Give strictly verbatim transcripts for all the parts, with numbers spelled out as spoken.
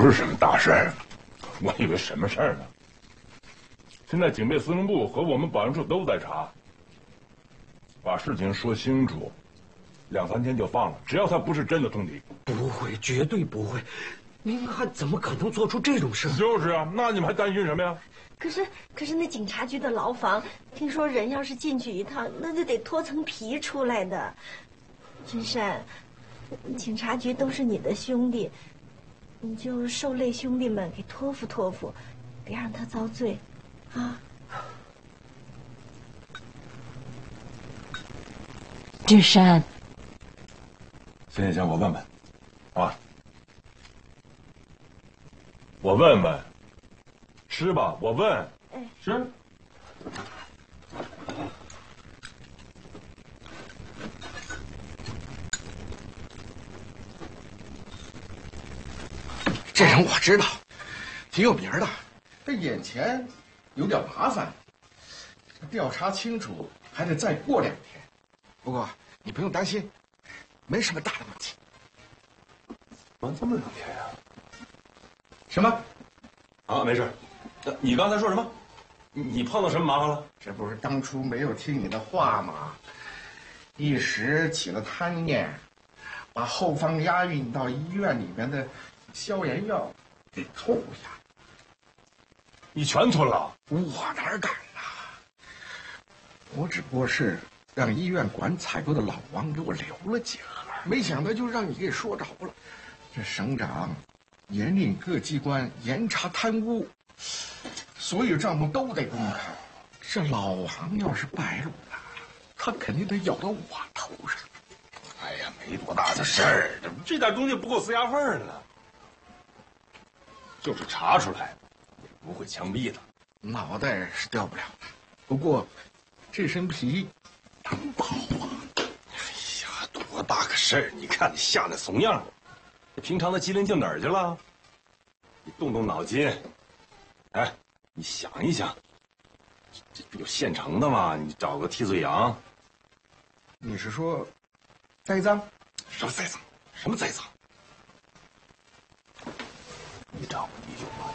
不是什么大事儿，我以为什么事儿呢？现在警备司令部和我们保安处都在查，把事情说清楚，两三天就放了。只要他不是真的通敌， 不会，绝对不会。明翰怎么可能做出这种事？ 就是啊，那你们还担心什么呀？ 可是，可是那警察局的牢房，听说人要是进去一趟，那就得脱层皮出来的。君山，警察局都是你的兄弟，你就受累兄弟们给托付托付，别让他遭罪，啊！ 君山， 孙先生，我问问，啊，我问问，吃吧，我问， 哎， 吃。 这人我知道，挺有名的，这眼前有点麻烦，调查清楚还得再过两天。不过你不用担心，没什么大的问题。 玩这么两天呀？ 什么？ 啊，没事。你刚才说什么？你碰到什么麻烦了？ 这不是当初没有听你的话吗？一时起了贪念，把后方押运到医院里面的消炎药给偷下。 你全吞了？ 我哪敢呐！我只不过是让医院管采购的老王给我留了几盒，没想到就让你给说着了。这省长严令各机关严查贪污，所有账目都得公开。这老王要是败露了，他肯定得咬到我头上。 哎呀，没多大的事儿， 这点东西不够撕牙缝呢。就是查出来，也不会枪毙的。 脑袋是掉不了的，不过这身皮能保啊！ 哎呀，多大个事儿！你看你吓那怂样，这平常的机灵劲哪儿去了？你动动脑筋，哎，你想一想，这不有现成的吗？你找个替罪羊。 你是说栽赃？ 什么栽赃？什么栽赃？你找你就完。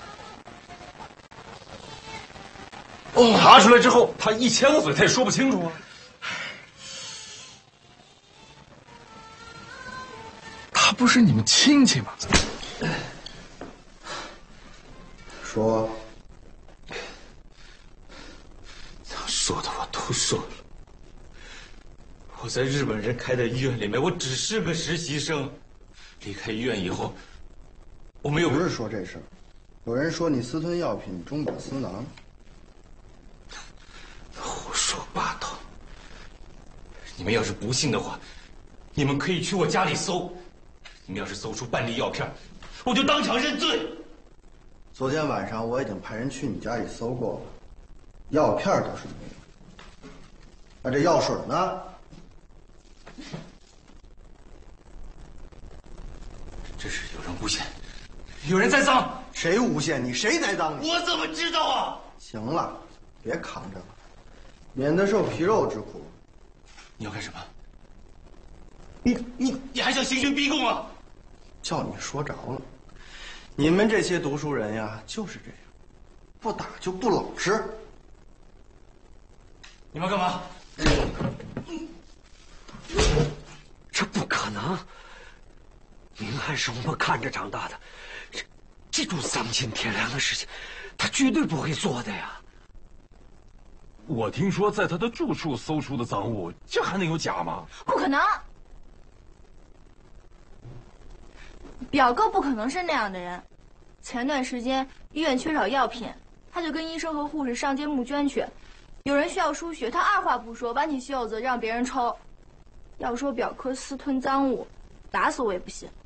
哦，查出来之后，他一千个嘴他也说不清楚啊。 他不是你们亲戚吗？说， 想说的我都说了。我在日本人开的医院里面，我只是个实习生。离开医院以后，我没有。 不是说这事儿，有人说你私吞药品，中饱私囊。 胡说八道！你们要是不信的话，你们可以去我家里搜。你们要是搜出半粒药片，我就当场认罪。 昨天晚上我已经派人去你家里搜过了，药片倒是没有。那这药水呢？ 这是有人诬陷，有人栽赃。 谁诬陷你？谁栽赃你？ 我怎么知道啊？ 行了，别扛着了，免得受皮肉之苦。 你要干什么？你你你还想刑讯逼供啊？ 叫你说着了，你们这些读书人呀，就是这样，不打就不老实。 你们干嘛？这不可能！明翰是我们看着长大的，这这种丧尽天良的事情，他绝对不会做的呀。 我听说在他的住处搜出的赃物，这还能有假吗？ 不可能，表哥不可能是那样的人。前段时间医院缺少药品，他就跟医生和护士上街募捐去。有人需要输血，他二话不说，挽起袖子让别人抽。要说表哥私吞赃物，打死我也不信。